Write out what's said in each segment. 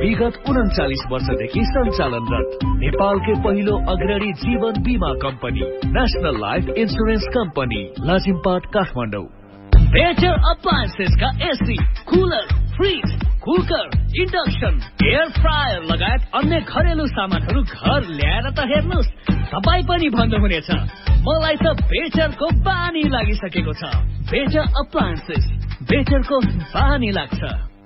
विगत 39 वर्षदेखि सञ्चालनरत नेपालकै पहिलो अग्रणी जीवन बीमा company national life insurance company Lazimpat Kathmandu. Better appliances का AC, cooler, fridge, cooker, induction, air fryer लगायत अन्य घरेलु सामानहरू घर ल्याएर त हेर्नुस्, तपाई पनि भन्नुहुनेछ मलाई त बेटरको बानी लागिसकेको छ। बेटर अप्लायन्सेस, बेटरको बानी लाग्छ।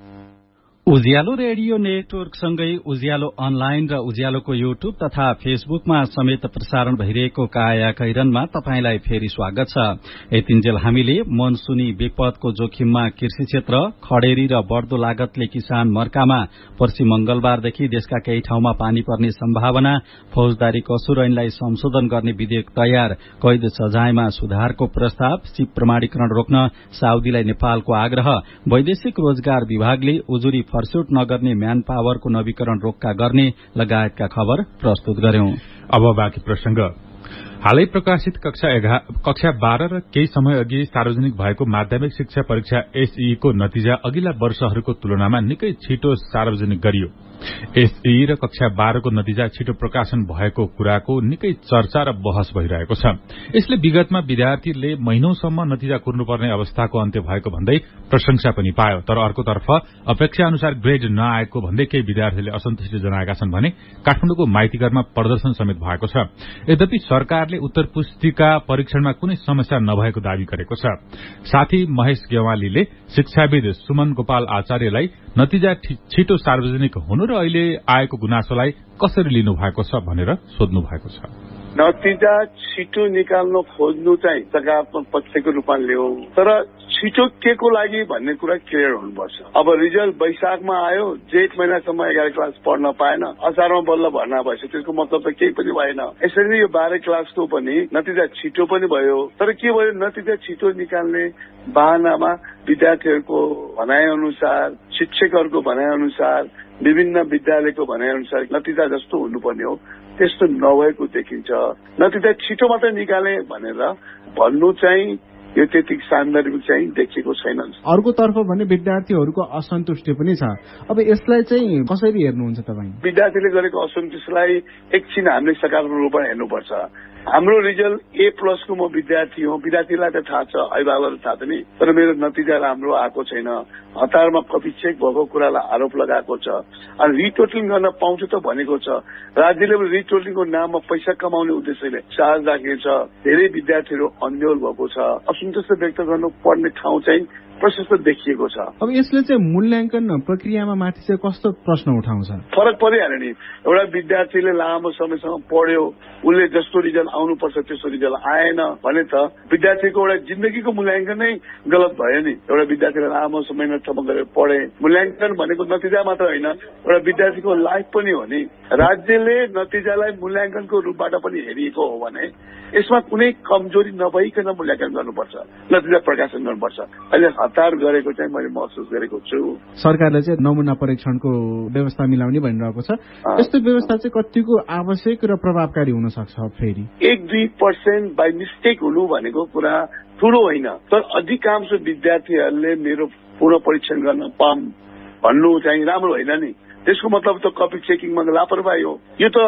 उज्यालो रेडियो नेटवर्क सँगै उज्यालो अनलाइन र उज्यालोको युट्युब तथा फेसबुकमा समेत प्रसारण भइरहेको काया कैरनमा तपाईंलाई फेरि स्वागत छ। यतिन्जेल हामीले मनसुनी विपदको जोखिममा कृषि क्षेत्र, खडेरी र बढ्दो लागतले किसान मर्कामा पर्सि मंगलबारदेखि देशका केही ठाउँमा पानी पर्ने सम्भावना, फौजदारी कसुर ऐनलाई संशोधन गर्ने विधेयक तयार, कैद सजायमा सुधारको प्रस्ताव, सिप प्रमाणीकरण रोक्न साउदीलाई नेपालको आग्रह, वैदेशिक रोजगार विभागले उजुरी फर्स्युट नगर्ने म्यान पावरको नवीकरण रोक्का गर्ने लगायतका खबर प्रस्तुत गर्यौं। अब बाँकी प्रसंग। हालै प्रकाशित कक्षा 12 र केही समय अघि सार्वजनिक भएको माध्यमिक शिक्षा परीक्षा एसई को नतिजा अघिल्ला वर्षहरूको तुलनामा निकै छिटो सार्वजनिक गरियो। एसई र कक्षा 12 को नतिजा छिटो प्रकाशन भएको कुराको निकै चर्चा र बहस भइरहेको छ। यसले विगतमा विद्यार्थीले महिनौसम्म नतिजा कुर्नुपर्ने अवस्थाको अन्त्य भएको भन्दै प्रशंसा पनि पायो। तर अर्कोतर्फ अपेक्षा अनुसार ग्रेड नआएको भन्दै केही विद्यार्थीले असन्तुष्टि जनाएका छन् भने काठमाडौँको माइतीघरमा प्रदर्शन समेत भएको छ। यद्यपि सरकारले उत्तर पुस्तिका परीक्षणमा कुनै समस्या नभएको दावी गरेको छ। साथी महेश गेवालीले शिक्षाविद सुमन गोपाल आचार्यलाई नतिजा छिटो सार्वजनिक हुनु र अहिले आएको गुनासोलाई कसरी लिनु भएको छ भनेर सोध्नु भएको छ। नतिजा छिटो निकाल्न खोज्नु चाहिँ सकारात्मक पक्षको रूपमा ल्याऊ, तर छिटो के को लागि भन्ने कुरा क्लियर हुनुपर्छ। अब रिजल्ट वैशाखमा आयो, जेठ महिनासम्म 11 क्लास पढ्न पाएन, असारमा बल्ल भर्ना भएछ, त्यसको मतलब त केही पनि भएन। यसरी यो 12 क्लासको पनि नतिजा छिटो पनि भयो, तर के भयो, नतिजा छिटो निकाल्ने बहानामा विद्यार्थीहरूको भनाइ अनुसार, शिक्षकहरूको भनाइ अनुसार, विभिन्न विद्यालयको भनाइ अनुसार नतिजा जस्तो हुनुपर्ने हो त्यस्तो नभएको देखिन्छ। नतिजा छिटो मात्रै निकाले भनेर भन्नु चाहिँ यो त्यति सान्दर्भिक चाहिँ देखिएको छैन। अर्कोतर्फ भने विद्यार्थीहरूको असन्तुष्टि पनि छ। अब यसलाई चाहिँ कसरी हेर्नुहुन्छ तपाईँ? विद्यार्थीले गरेको असन्तुष्टिलाई एकछिन हामीले सकारात्मक रूपमा हेर्नुपर्छ। हाम्रो रिजल्ट A+ को म विद्यार्थी हुँ, विद्यार्थीलाई त थाहा छ, अभिभावकलाई थाहा छ नि, तर मेरो नतिजा राम्रो आएको छैन, हतारमा कपी चेक भएको कुरालाई आरोप लगाएको छ। अनि रिटोटलिङ गर्न पाउँछ त भनेको छ। राज्यले रिटोटलिङको नाममा पैसा कमाउने उद्देश्यले चार्ज राखेको छ। धेरै विद्यार्थीहरू अन्यल भएको छ। असन्तुष्ट व्यक्त गर्नु पर्ने ठाउँ चाहिँ प्रशस्त देखिएको छ। अब यसले चाहिँ मूल्याङ्कन प्रक्रियामा माथि चाहिँ कस्तो प्रश्न उठाउँछ? फरक परिहाल्यो नि। एउटा विद्यार्थीले लामो समयसम्म पढ्यो, उसले जस्तो रिजल्ट आउनुपर्छ त्यस्तो रिजल्ट आएन भने त विद्यार्थीको एउटा जिन्दगीको मूल्याङ्कन नै गलत भयो नि। एउटा विद्यार्थीले लामो समयसम्म गरेर पढे, मूल्याङ्कन भनेको नतिजा मात्र होइन, एउटा विद्यार्थीको लाइफ पनि हो नि। राज्यले नतिजालाई मूल्याङ्कनको रूपबाट पनि हेरिएको हो भने यसमा कुनै कमजोरी नभइकन मूल्याङ्कन गर्नुपर्छ, नतिजा प्रकाशन गर्नुपर्छ। अहिले हतार गरेको चाहिँ मैले महसुस गरेको छु। सरकारले चाहिँ नमुना परीक्षणको व्यवस्था मिलाउने भनिरहेको छ। यस्तो व्यवस्था चाहिँ कतिको आवश्यक र प्रभावकारी हुन सक्छ? फेरि 1-2% बाई मिस्टेक हुनु भनेको कुरा ठूलो होइन, तर अधिकांश विद्यार्थीहरूले मेरो पुनः परीक्षण गर्न पाऊँ भन्नु चाहिँ राम्रो होइन नि। त्यसको मतलब त कपी चेकिङमा लापरवाही हो। यो त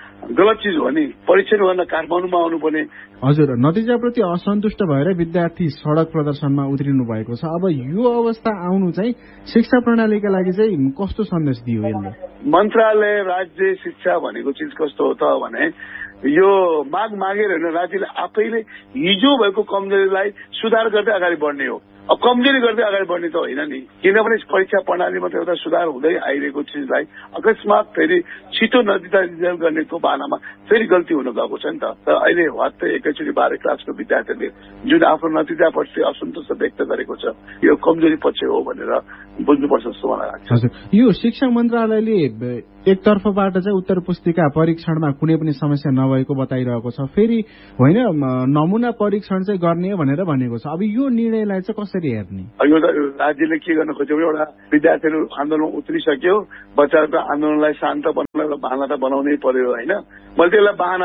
गलत चिज हो नि। परीक्षण गर्न काठमाडौँमा आउनुपर्ने। हजुर, नतिजाप्रति असन्तुष्ट भएर विद्यार्थी सड़क प्रदर्शनमा उत्रिनु भएको छ। अब यो अवस्था आउनु चाहिँ शिक्षा प्रणालीका लागि चाहिँ कस्तो सन्देश दियो यसले? मन्त्रालय राज्य शिक्षा भनेको चिज कस्तो हो त भने यो मागेर होइन, राज्यले आफैले हिजो भएको कमजोरीलाई सुधार गर्दै अगाडि बढ्ने हो। अब कमजोरी गर्दै अगाडि बढ्ने त होइन नि, किनभने परीक्षा प्रणालीमा त एउटा सुधार हुँदै आइरहेको चिजलाई अकस्मात फेरि छिटो नतिजा रिजल्ट गर्नेको बहानामा फेरि गल्ती हुन गएको छ नि त। अहिले वात्तै एकैचोटि 12 क्लासको विद्यार्थीले जुन आफ्नो नतिजाप्रति असन्तुष्ट व्यक्त गरेको छ, यो कमजोरी पक्ष हो भनेर बुझ्नुपर्छ जस्तो मलाई लाग्छ। हजुर, यो शिक्षा मन्त्रालयले एकतर्फबाट चाहिँ उत्तर पुस्तिका परीक्षणमा कुनै पनि समस्या नभएको बताइरहेको छ, फेरि होइन नमुना परीक्षण चाहिँ गर्ने भनेर भनेको छ। अब यो निर्णयलाई चाहिँ कसरी हेर्ने? यो राज्यले के गर्न खोज्यो, एउटा विद्यार्थीहरू आन्दोलनमा उत्रिसक्यो, बच्चाहरूको आन्दोलनलाई शान्त बनाउन बहाना त बनाउनै पर्यो होइन। मैले त्यसलाई बहाना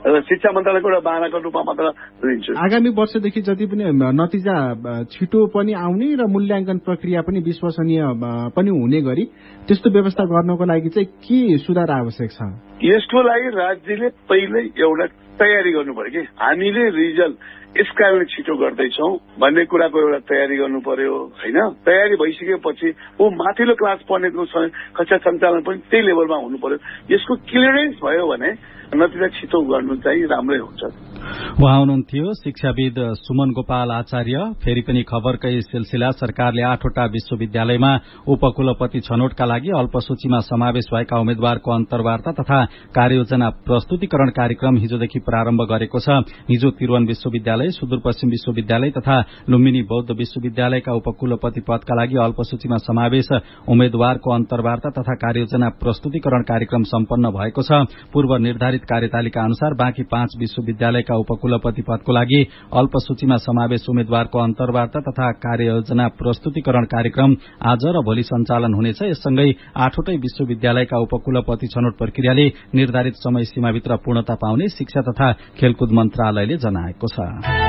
शिक्षा मन्त्रालयको एउटा बाहनाको रूपमा मात्र लिन्छु। आगामी वर्षदेखि जति पनि नतिजा छिटो पनि आउने र मूल्याङ्कन प्रक्रिया पनि विश्वसनीय पनि हुने गरी त्यस्तो व्यवस्था गर्नको लागि चाहिँ के सुधार आवश्यक छ? यसको लागि राज्यले पहिल्यै एउटा तयारी गर्नु पर्यो कि हामीले रिजल्ट यस कारणले छिटो गर्दैछौँ भन्ने कुराको एउटा तयारी गर्नु पर्यो होइन। तयारी भइसकेपछि ऊ माथिल्लो क्लास पढ्नेको कक्षा सञ्चालन पनि त्यही लेभलमा हुनु पर्यो। यसको क्लियरेन्स भयो भने नतिजा छिटो गर्नु चाहिँ राम्रै हुन्छ। उहाँ हुनुहुन्थ्यो शिक्षाविद सुमन गोपाल आचार्य। फेरि पनि खबरकै सिलसिला सरकारले 8वटा विश्वविद्यालयमा उपकुलपति छनौटका लागि अल्पसूचीमा समावेश भएका उम्मेद्वारको अन्तर्वार्ता तथा कार्ययोजना प्रस्तुतिकरण कार्यक्रम हिजोदेखि प्रारम्भ गरेको छ। हिजो त्रिभुवन विश्वविद्यालय, सुदूरपश्चिम विश्वविद्यालय तथा लुम्बिनी बौद्ध विश्वविद्यालयका उपकुलपति पदका लागि अल्पसूचीमा समावेश उम्मेद्वारको अन्तर्वार्ता तथा कार्ययोजना प्रस्तुतिकरण कार्यक्रम सम्पन्न भएको छ। पूर्व निर्धारित कार्यतालिका अनुसार बाँकी 5 विश्वविद्यालयका उपकुलपति पदको लागि अल्पसूचीमा समावेश उम्मेद्वारको अन्तर्वार्ता तथा कार्ययोजना प्रस्तुतिकरण कार्यक्रम आज र भोलि सञ्चालन हुनेछ। यससँगै 8वटै विश्वविद्यालयका उपकुलपति छनौट प्रक्रियाले निर्धारित समय सीमाभित्र पूर्णता पाउने शिक्षा तथा खेलकुद मन्त्रालयले जनाएको छ।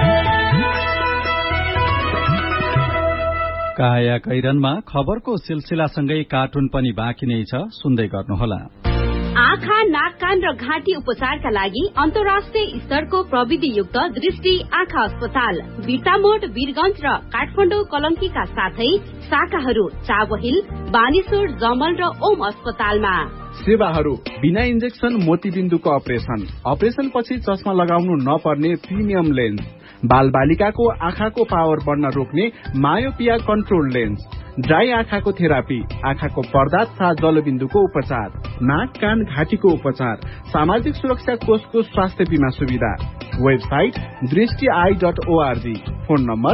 काया कैरनमा खबरको सिलसिलासँगै कार्टुन पनि बाँकी नै छ, सुन्दै गर्नुहोला। आँखा, नाक, कान र घाँटी उपचारका लागि अन्तर्राष्ट्रिय स्तरको प्रविधियुक्त दृष्टि आँखा अस्पताल बिर्तामोड, वीरगंज र काठमाडौँ कलंकीका साथै शाखाहरू चाबहिल, बानेश्वर, जमल र ओम अस्पतालमा। सेवाहरू बिना इन्जेक्सन मोतीबिन्दुको अपरेसन पछि चस्मा लगाउनु नपर्ने प्रिमियम लेन्स, बाल बालिकाको आँखाको पावर बढ्न रोक्ने मायोपिया कन्ट्रोल लेन्स, ड्राई आँखाको थेरापी, आँखाको पर्दा तथा जलबिन्दुको उपचार, नाक, कान, घाँटीको उपचार, सामाजिक सुरक्षा कोषको स्वास्थ्य बीमा सुविधा। Website दृष्टि.org, phone number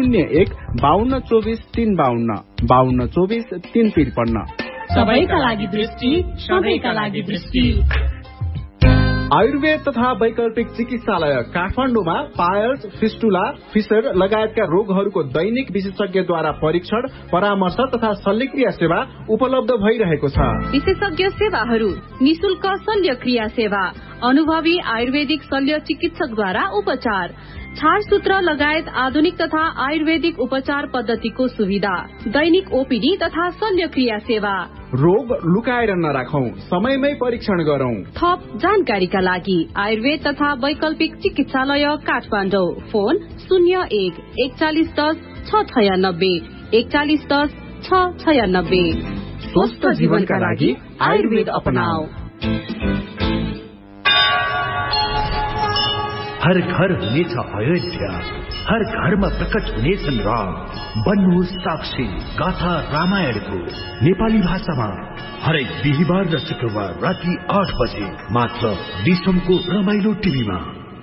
01-5224-352-5224-353। सबैका लागि दृष्टि, सबैका लागि दृष्टि। आयुर्वेद तथा वैकल्पिक चिकित्सालय काठमाडौँमा पायल्स, फिस्टुला, फिसर लगायतका रोगहरूको दैनिक विशेषज्ञद्वारा परीक्षण, परामर्श तथा शल्यक्रिया सेवा उपलब्ध भइरहेको छ। विशेषज्ञ सेवाहरू निशुल्क शल्यक्रिया सेवा, अनुभवी आयुर्वेदिक शल्य चिकित्सकद्वारा उपचार, छारसूत्र लगायत आधुनिक तथा आयुर्वेदिक उपचार पद्धतिको सुविधा, दैनिक ओपीडी तथा शल्यक्रिया सेवा। रोग लुकाएर नराखौं, समयमै परीक्षण गरौं। थप जानकारीका लागि आयुर्वेद तथा वैकल्पिक चिकित्सालय काठमाडौँ, फोन 01-4110-696 4110-696। स्वस्थ जीवनका लागि आयुर्वेद अपनाऊ। हर घर हुनेछ अयोध्या, हर घरमा प्रकट हुनेछन् राम। बन्नुहोस् साक्षी गाथा रामायणको नेपाली भाषामा हरेक बिहिबार र शुक्रबार राति 8 बजे मात्र दिसमको रमाइलो टिभीमा।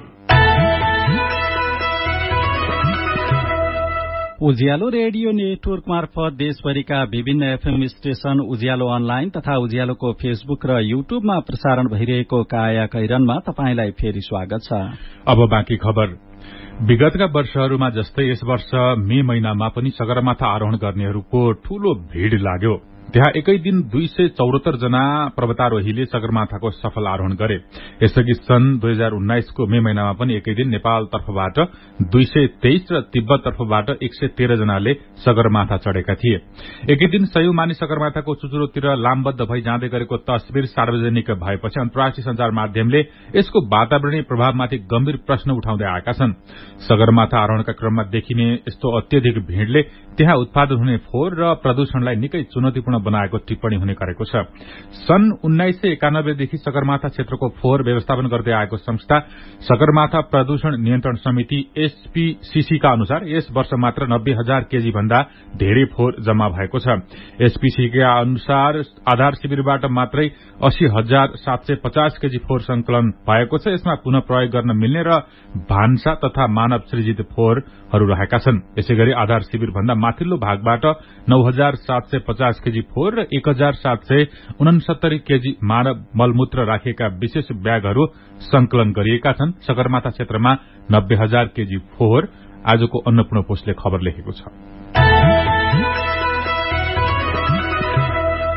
उज्यालो रेडियो नेटवर्क मार्फत देशभरिका विभिन्न एफएम स्टेशन, उज्यालो अनलाइन तथा उज्यालोको फेसबुक र युट्युबमा प्रसारण भइरहेको काया कैरनमा तपाईंलाई फेरि स्वागत छ। अब बाँकी खबर। विगतका वर्षहरूमा जस्तै यस वर्ष मे महिनामा पनि सगरमाथा आरोहण गर्नेहरूको ठूलो भीड़ लाग्यो। त्यहाँ एकै दिन 274 जना पर्वतारोहीले सगरमाथाको सफल आरोहण गरे। यसअघि सन् 2019 को मे महिनामा पनि एकै दिन नेपाल तर्फबाट 223 र तिब्बत तर्फबाट 113 जनाले सगरमाथा चढेका थिए। एकै दिन सयौं मानिस सगरमाथाको चुचुरोतिर लामबद्ध भई जाँदै गरेको तस्बिर सार्वजनिक भएपछि अन्तर्राष्ट्रिय संचार माध्यमले यसको वातावरणीय प्रभावमाथि गम्भीर प्रश्न उठाउँदै आएका छन्। सगरमाथा आरोहणका क्रममा देखिने यस्तो अत्यधिक भीड़ले त्यहाँ उत्पादन हुने फोहोर र प्रदूषणलाई निकै चुनौतीपूर्ण बनाएको टिप्पणी हुने गरेको छ। सन् 1991 देखि सगरमाथा क्षेत्रको फोहोर व्यवस्थापन गर्दै आएको संस्था सगरमाथा प्रदूषण नियन्त्रण समिति एसपीसीसी का अनुसार यस वर्ष मात्र 90,000 केजी भन्दा धेरै फोहोर जम्मा भएको छ। एसपीसीसी का अनुसार आधार शिविरबाट मात्रै 80,750 केजी फोहोर संकलन भएको छ। यसमा पुनः प्रयोग गर्न मिल्ने र भान्सा तथा मानव सृजित फोहोरहरू रहेका छन्। यसैगरी आधार शिविर भन्दा माथिल्लो भागबाट 9,750 केजी फोहोर र 1,769 केजी मानव मलमूत्र राखिएका विशेष ब्यागहरू संकलन गरिएका छन्। सगरमाथा क्षेत्रमा 90,000 केजी फोहोर, आजको अन्नपूर्ण पोस्टले खबर लेखेको छ।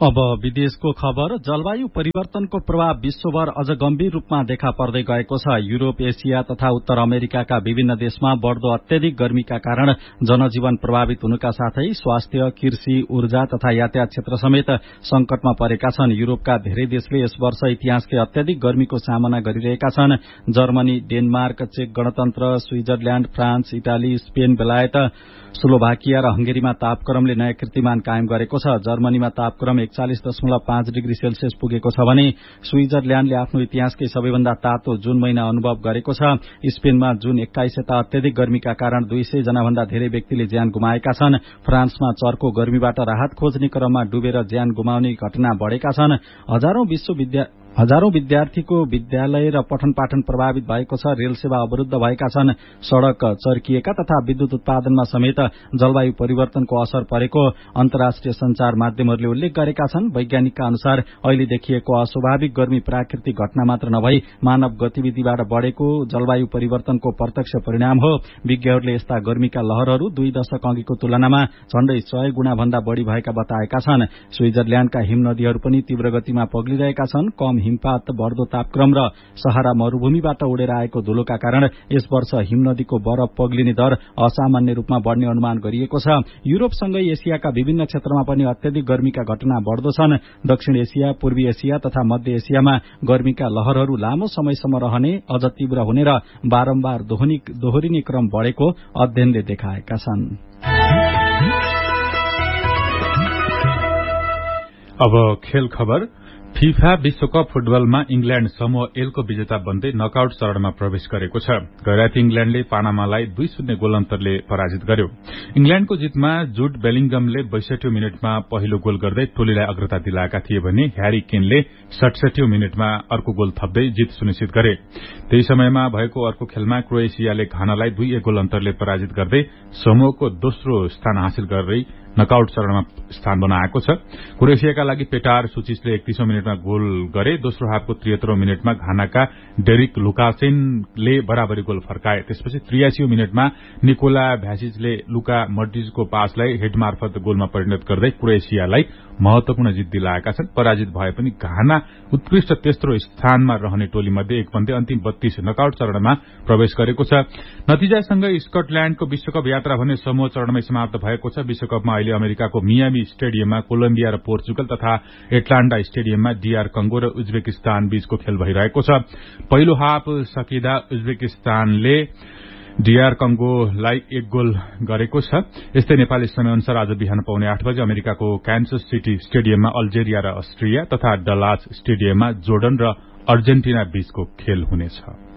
अब विदेशको खबर। जलवायु परिवर्तनको प्रभाव विश्वभर अझ गम्भीर रूपमा देखा पर्दै गएको छ। युरोप, एसिया तथा उत्तर अमेरिकाका विभिन्न देशमा बढ़दो अत्याधिक गर्मीका कारण जनजीवन प्रभावित हुनुका साथै स्वास्थ्य, कृषि, ऊर्जा तथा यातायात क्षेत्र समेत संकटमा परेका छन्। युरोपका धेरै देशले यस वर्ष इतिहासकै अत्याधिक गर्मीको सामना गरिरहेका छन्। जर्मनी, डेनमार्क, चेक गणतन्त्र, स्विजरल्याण्ड, फ्रान्स, इटाली, स्पेन, बेलायत, स्लोभाकिया र हंगेरीमा तापक्रमले नयाँ कीर्तिमान कायम गरेको छ। जर्मनीमा तापक्रम 41.5 डिग्री सेल्सियस पुगेको छ भने स्विजरल्याण्डले आफ्नो इतिहासकै सबैभन्दा तातो जून महिना अनुभव गरेको छ। स्पेनमा जून 21 यता अत्याधिक गर्मीका कारण 200 जना भन्दा धेरै व्यक्तिले ज्यान गुमाएका छन्। फ्रान्समा चर्को गर्मीबाट राहत खोज्ने क्रममा डुबेर ज्यान गुमाउने घटना बढ़ेका छन्। हजारौं विद्यार्थीको विद्यालय र पठन पाठन प्रभावित भएको छ। रेल सेवा अवरूद्ध भएका छन्। सड़क चर्किएका तथा विद्युत उत्पादनमा समेत जलवायु परिवर्तनको असर परेको अन्तर्राष्ट्रिय संचार माध्यमहरूले उल्लेख गरेका छन्। वैज्ञानिकका अनुसार अहिले देखिएको अस्वाभाविक गर्मी प्राकृतिक घटना मात्र नभई मानव गतिविधिबाट बढ़ेको जलवायु परिवर्तनको प्रत्यक्ष परिणाम हो। विज्ञहरूले यस्ता गर्मीका लहरहरू 2 दशक अघिको तुलनामा झण्डै 100 गुणा भन्दा बढ़ी भएका बताएका छन्। स्विजरल्याण्डका हिम नदीहरू पनि तीव्र गतिमा पग्लिरहेका छन्। कम हिमपात, बढ़दो तापक्रम र सहारा मरूभूमिबाट उडेर आएको धुलोका कारण यस वर्ष हिम नदीको बरफ पग्लिने दर असामान्य रूपमा बढ़ने अनुमान गरिएको छ। युरोपसँगै एसियाका विभिन्न क्षेत्रमा पनि अत्याधिक गर्मीका घटना बढ़दो छन्। दक्षिण एसिया, पूर्वी एसिया तथा मध्य एसियामा गर्मीका लहरहरू लामो समयसम्म रहने, अझ तीव्र हुने र बारम्बार दोहोरिने क्रम बढ़ेको अध्ययनले देखाएका छन्। अब खेल खबर। फीफा विश्वकप फुटबलमा इंग्ल्याण्ड समूह एलको विजेता बन्दै नकआउट चरणमा प्रवेश गरेको छ। गैराती इंग्ल्याण्डले पानामालाई 2-0 गोल अन्तरले पराजित गर्यो। इंग्ल्याण्डको जितमा जुड बेलिंगमले 62 मिनटमा पहिलो गोल गर्दै टोलीलाई अग्रता दिलाएका थिए भने ह्यारी केनले 67 मिनटमा अर्को गोल थप्दै जित सुनिश्चित गरे। त्यही समयमा भएको अर्को खेलमा क्रोएसियाले घानालाई 2-1 गोल अन्तरले पराजित गर्दै समूहको दोस्रो स्थान हासिल गर्दै नकआउट चरणमा स्थान बनाएको छ। क्रोएसियाका लागि पेटार सुचिसले 31 मिनटमा गोल गरे। दोस्रो हाफको 73 मिनटमा घानाका डेरिक लुकासेनले बराबरी गोल फर्काए। त्यसपछि 83 मिनटमा निकोला भ्यासिचले लुका मड्रिजको पासलाई हेड मार्फत गोलमा परिणत गर्दै क्रोएसियालाई महत्वपूर्ण जित दिलाएका छन्। पराजित भए पनि घाना उत्कृष्ट तेस्रो स्थानमा रहने टोलीमध्ये एक बन्दै अन्तिम 32 नकआउट चरणमा प्रवेश गरेको छ। नतिजासँगै स्कटल्याण्डको विश्वकप यात्रा भने समूह चरणमै समाप्त भएको छ। विश्वकपमा अहिले अमेरिकाको मियामी स्टेडियममा कोलम्बिया र पोर्चुगल तथा एटलान्टा स्टेडियममा डीआर कंगो र उज्बेकिस्तान बीचको खेल भइरहेको छ। पहिलो हाफ सकिँदा उज्बेकिस्तानले डीआर कंगोलाई 1 गोल गरेको छ। यस्तै नेपाली समयअनुसार आज बिहान पाउने 8 बजे अमेरिकाको क्यान्सस सिटी स्टेडियममा अल्जेरिया र अस्ट्रिया तथा डलास स्टेडियममा जोर्डन र अर्जेन्टिना बीचको खेल हुनेछ।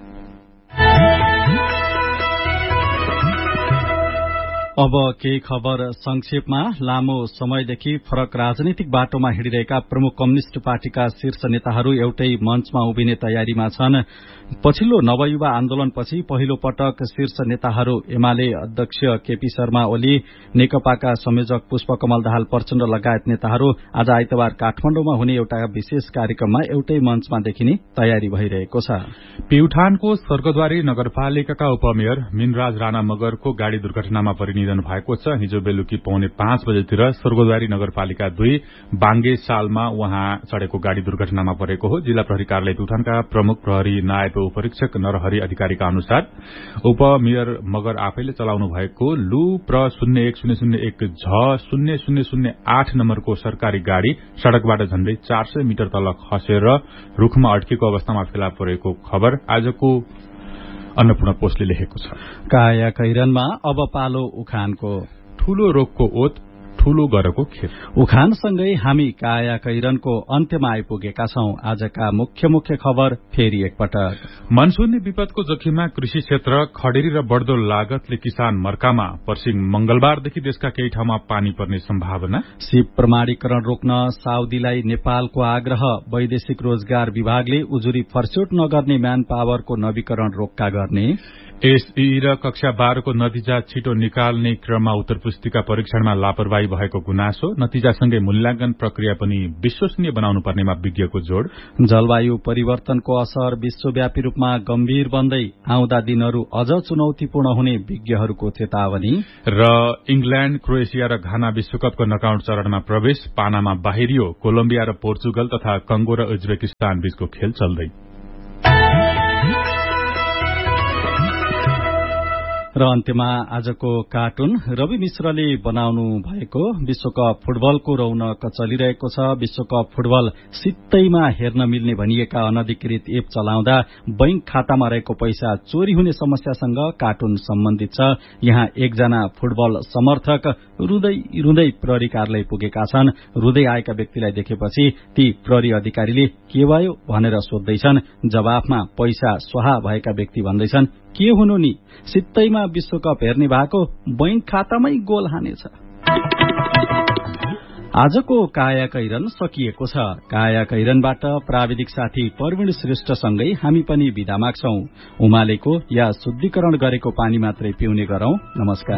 अब केही खबर संक्षेपमा। लामो समयदेखि फरक राजनीतिक बाटोमा हिँडिरहेका प्रमुख कम्युनिष्ट पार्टीका शीर्ष नेताहरू एउटै मञ्चमा उभिने तयारीमा छन्। पछिल्लो नवयुवा आन्दोलनपछि पहिलो पटक शीर्ष नेताहरू एमाले अध्यक्ष केपी शर्मा ओली, नेकपाका संयोजक पुष्पकमल दाहाल प्रचण्ड लगायत नेताहरू आज आइतबार काठमाडौँमा हुने एउटा विशेष कार्यक्रममा एउटै मञ्चमा देखिने तयारी भइरहेको छ। प्युठानको स्वर्गद्वारी नगरपालिकाका उपमेयर मिनराज राणा मगरको गाड़ी दुर्घटनामा निधन भएको छ। हिजो बेलुकी पौने 5 बजेतिर स्वर्गद्वारी नगरपालिका 2 बाङ्गे सालमा उहाँ चढेको गाड़ी दुर्घटनामा परेको हो। जिल्ला प्रहरी कार्यालय प्युठानका प्रमुख प्रहरी नायब उपरीक्षक नरहरि अधिकारीका अनुसार उपमेयर मगर आफैले चलाउनु भएको लु प्र 0101 नम्बरको सरकारी गाड़ी सड़कबाट झण्डै 400 मिटर तल खसेर रूखमा अड्किएको अवस्थामा फेला परेको खबर आजको अन्नपूर्ण पोस्टले लेखेको छ। काया कैरनमा अब पालो उखानको। ठूलो रोगको ओत ठूलो गरको खेत। उखानसँगै हामी काया कैरनको अन्त्यमा आइपुगेका छौं। आजका मुख्य खबर फेरि एकपटक। मनसुनी विपदको जोखिममा कृषि क्षेत्र, खडेरी र बढ़दो लागतले किसान मर्कामा। पर्सिङ मंगलबारदेखि देशका केही ठाउँमा पानी पर्ने सम्भावना। सिप प्रमाणीकरण रोक्न साउदीलाई नेपालको आग्रह। वैदेशिक रोजगार विभागले उजुरी फर्स्यौट नगर्ने म्यान पावरको नवीकरण रोक्का गर्ने। एसई र कक्षा 12 को नतिजा छिटो निकाल्ने क्रममा उत्तर पुस्तिका परीक्षणमा लापरवाही भएको गुनासो, नतिजासँगै मूल्याङ्कन प्रक्रिया पनि विश्वसनीय बनाउनु पर्नेमा विज्ञको जोड़। जलवायु परिवर्तनको असर विश्वव्यापी रूपमा गम्भीर बन्दै आउँदा दिनहरू अझ चुनौतीपूर्ण हुने विज्ञहरूको चेतावनी। र इंग्ल्याण्ड, क्रोएसिया र घाना विश्वकपको नकआउट चरणमा प्रवेश, पानामा बाहिरियो। कोलम्बिया र पोर्चुगल तथा कंगो र उज्बेकिस्तान बीचको खेल चल्दै। र अन्त्यमा आजको कार्टुन रवि मिश्रले बनाउनु भएको विश्वकप फुटबलको रौनक चलिरहेको छ। विश्वकप फुटबल सित्तैमा हेर्न मिल्ने भनिएका अनधिकृत एप चलाउँदा बैंक खातामा रहेको पैसा चोरी हुने समस्यासँग कार्टुन सम्बन्धित छ। यहाँ एकजना फुटबल समर्थक रुँदै प्रहरी कार्यालय पुगेका छन्। रुँदै आएका व्यक्तिलाई देखेपछि ती प्रहरी अधिकारीले के भयो भनेर सोध्दैछन्। जवाफमा पैसा स्वाहा भएका व्यक्ति भन्दैछन्, के हुनु नि, सित्तैमा विश्वकप हेर्ने भएको बैंक खातामै गोल हानेछ। आजको काया कैरन सकिएको छ। काया कैरनबाट प्राविधिक साथी प्रवीण श्रेष्ठसँगै हामी पनि बिदा माग्छौं। उमालेको या शुद्धिकरण गरेको पानी मात्रै पिउने गरौं। नमस्कार।